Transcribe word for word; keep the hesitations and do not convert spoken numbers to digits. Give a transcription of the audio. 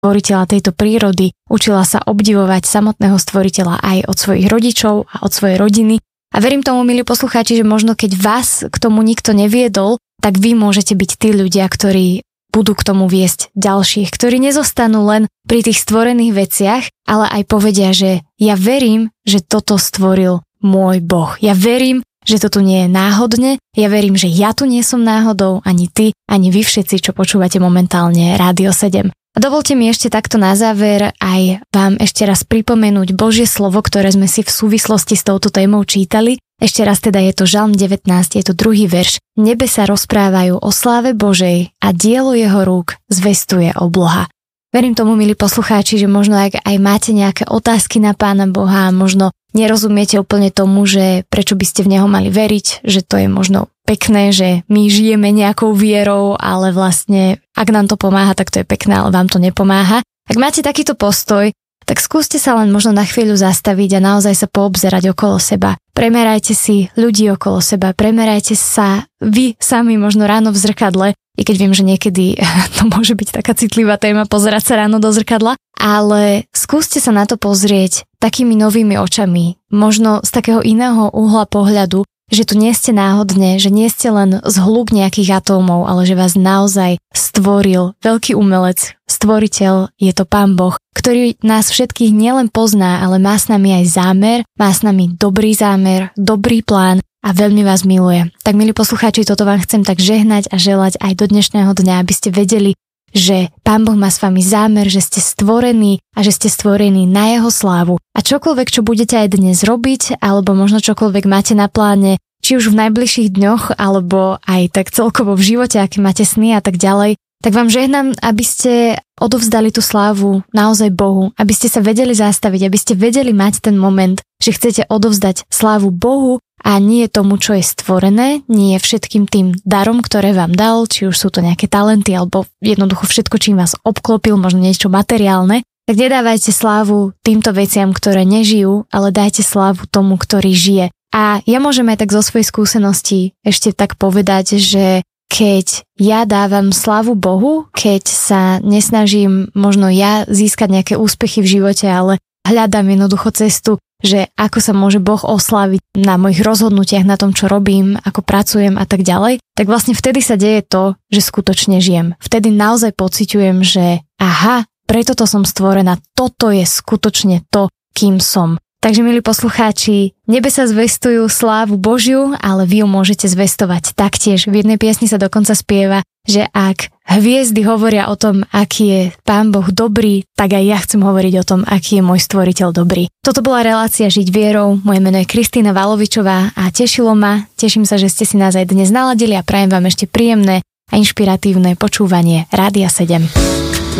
stvoriteľa tejto prírody, učila sa obdivovať samotného stvoriteľa aj od svojich rodičov a od svojej rodiny. A verím tomu, milí poslucháči, že možno keď vás k tomu nikto neviedol, tak vy môžete byť tí ľudia, ktorí budú k tomu viesť ďalších, ktorí nezostanú len pri tých stvorených veciach, ale aj povedia, že ja verím, že toto stvoril môj Boh. Ja verím, že to tu nie je náhodne, ja verím, že ja tu nie som náhodou, ani ty, ani vy všetci, čo počúvate momentálne Rádio sedem. A dovolte mi ešte takto na záver aj vám ešte raz pripomenúť Božie slovo, ktoré sme si v súvislosti s touto témou čítali. Ešte raz teda je to Žalm devätnásť, je to druhý verš. Nebesá rozprávajú o sláve Božej a dielo jeho rúk zvestuje obloha. Verím tomu, milí poslucháči, že možno ak aj máte nejaké otázky na Pána Boha, možno nerozumiete úplne tomu, že prečo by ste v Neho mali veriť, že to je možno pekné, že my žijeme nejakou vierou, ale vlastne ak nám to pomáha, tak to je pekné, ale vám to nepomáha. Ak máte takýto postoj, tak skúste sa len možno na chvíľu zastaviť a naozaj sa poobzerať okolo seba. Premerajte si ľudí okolo seba, premerajte sa vy sami možno ráno v zrkadle, i keď viem, že niekedy to môže byť taká citlivá téma pozerať sa ráno do zrkadla, ale skúste sa na to pozrieť takými novými očami, možno z takého iného uhla pohľadu, že tu nie ste náhodne, že nie ste len zhluk nejakých atómov, ale že vás naozaj stvoril veľký umelec, stvoriteľ, je to Pán Boh, ktorý nás všetkých nielen pozná, ale má s nami aj zámer, má s nami dobrý zámer, dobrý plán a veľmi vás miluje. Tak, milí poslucháči, toto vám chcem tak žehnať a želať aj do dnešného dňa, aby ste vedeli, že Pán Boh má s vami zámer, že ste stvorení a že ste stvorení na jeho slávu. A čokoľvek, čo budete aj dnes robiť, alebo možno čokoľvek máte na pláne, či už v najbližších dňoch, alebo aj tak celkovo v živote, aké máte sny a tak ďalej, tak vám žehnám, aby ste odovzdali tú slávu naozaj Bohu, aby ste sa vedeli zastaviť, aby ste vedeli mať ten moment, že chcete odovzdať slávu Bohu a nie tomu, čo je stvorené, nie všetkým tým darom, ktoré vám dal, či už sú to nejaké talenty, alebo jednoducho všetko, čím vás obklopil, možno niečo materiálne, tak nedávajte slávu týmto veciam, ktoré nežijú, ale dajte slávu tomu, ktorý žije. A ja môžem aj tak zo svojej skúsenosti ešte tak povedať, že keď ja dávam slávu Bohu, keď sa nesnažím možno ja získať nejaké úspechy v živote, ale hľadám jednoducho cestu, že ako sa môže Boh osláviť na mojich rozhodnutiach, na tom, čo robím, ako pracujem a tak ďalej, tak vlastne vtedy sa deje to, že skutočne žijem. Vtedy naozaj pociťujem, že aha, preto to som stvorená, toto je skutočne to, kým som. Takže, milí poslucháči, nebesa zvestujú slávu Božiu, ale vy ju môžete zvestovať taktiež. V jednej piesni sa dokonca spieva, že ak hviezdy hovoria o tom, aký je Pán Boh dobrý, tak aj ja chcem hovoriť o tom, aký je môj stvoriteľ dobrý. Toto bola relácia Žiť vierou, moje meno je Kristýna Valovičová a tešilo ma, teším sa, že ste si nás aj dnes naladili a prajem vám ešte príjemné a inšpiratívne počúvanie Rádia sedem.